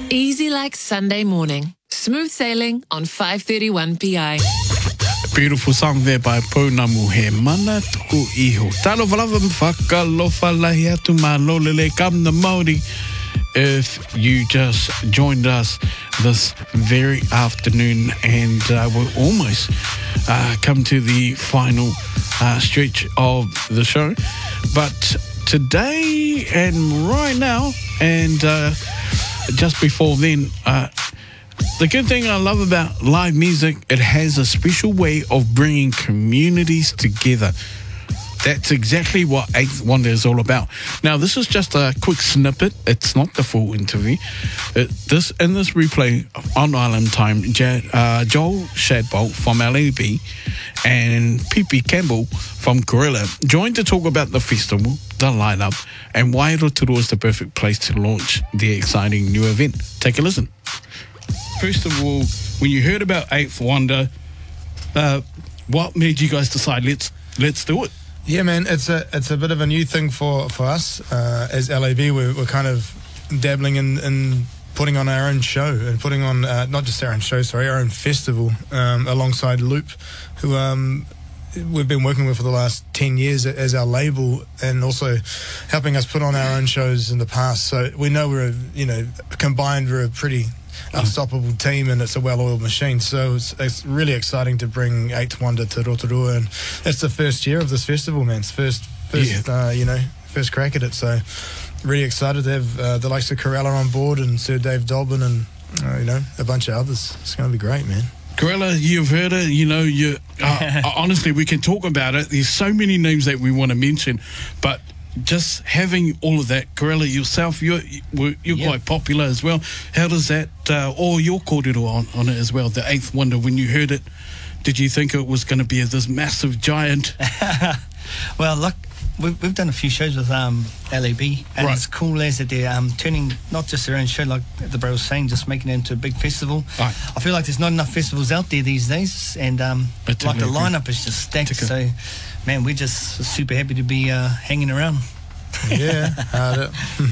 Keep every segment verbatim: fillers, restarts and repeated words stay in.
Easy like Sunday morning. Smooth sailing on five thirty-one P I. Beautiful song there by Pounamu he mana tuku iho. Talo walawa whakalofa lahi atu malolele kam na Māori. If you just joined us this very afternoon and uh, we're almost uh, come to the final uh, stretch of the show. But today and right now and uh, just before then, uh, the good thing I love about live music, it has a special way of bringing communities together. That's exactly what Eighth Wonder is all about. Now, this is just a quick snippet. It's not the full interview. It, this in this replay on Island Time, J- uh, Joel Shadbolt from L A B and Pipi Campbell from Gorilla joined to talk about the festival, the lineup, and why Rotorua is the perfect place to launch the exciting new event. Take a listen. First of all, when you heard about Eighth Wonder, uh, what made you guys decide let's let's do it? Yeah, man, it's a it's a bit of a new thing for, for us uh, as L A B. We're, we're kind of dabbling in, in putting on our own show and putting on uh, not just our own show, sorry, our own festival um, alongside Loop, who um, we've been working with for the last ten years as our label, and also helping us put on our own shows in the past. So we know we're a, you know combined we're a pretty unstoppable team, and it's a well-oiled machine. So it's, it's really exciting to bring Eighth Wonder to Rotorua, and it's the first year of this festival, man. It's first, first, yeah. uh, you know, first crack at it. So really excited to have uh, the likes of Corella on board and Sir Dave Dobbin and uh, you know a bunch of others. It's going to be great, man. Corella, you've heard it. You know, you uh, honestly, we can talk about it. There's so many names that we want to mention, but just having all of that, Corella, yourself, you're you're yep. quite popular as well. How does that, uh, or your kōrero on, on it as well, the Eighth Wonder, when you heard it, did you think it was going to be this massive giant? Well, look, we've, we've done a few shows with um, L A B, and right. it's cool as that they're um, turning not just their own show, like the bro was saying, just making it into a big festival. Right. I feel like there's not enough festivals out there these days, and um, like the lineup is just stacked, so man, we're just super happy to be uh, hanging around. Yeah. uh,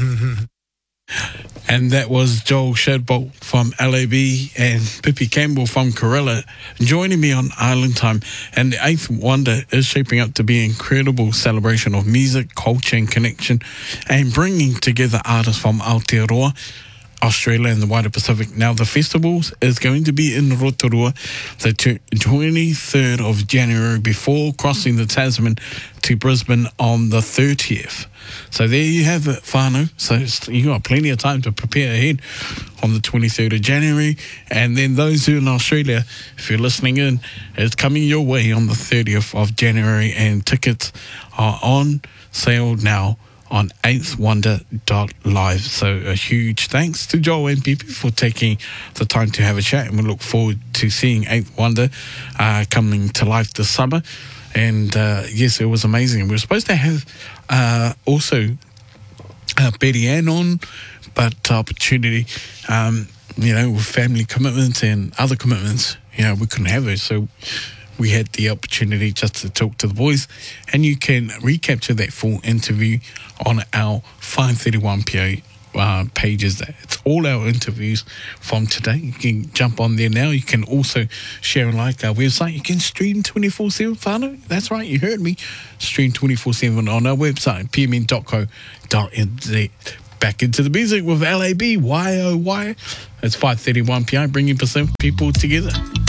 and that was Joel Shadbolt from L A B and Pipi Campbell from Corella joining me on Island Time. And the Eighth Wonder is shaping up to be an incredible celebration of music, culture and connection, and bringing together artists from Aotearoa, Australia and the wider Pacific. Now, the festival is going to be in Rotorua the twenty-third of January before crossing the Tasman to Brisbane on the thirtieth. So there you have it, whānau. So you got plenty of time to prepare ahead on the twenty-third of January. And then those who are in Australia, if you're listening in, it's coming your way on the thirtieth of January, and tickets are on sale now on eighth wonder dot live. So a huge thanks to Joel and Pipi for taking the time to have a chat, and we look forward to seeing Eighth Wonder uh, coming to life this summer. And uh, yes, it was amazing. We were supposed to have uh, also uh, Betty Ann on, but opportunity, um, you know, with family commitments and other commitments, you know, we couldn't have her. So we had the opportunity just to talk to the boys, and you can recapture that full interview on our five thirty-one P A uh, pages. It's all our interviews from today. You can jump on there now. You can also share and like our website. You can stream twenty-four seven, whānau. That's right, you heard me. Stream twenty-four seven on our website, p m n dot co dot n z. Back into the music with L A B, Y O Y. It's five thirty-one P I, bringing Pacific people together.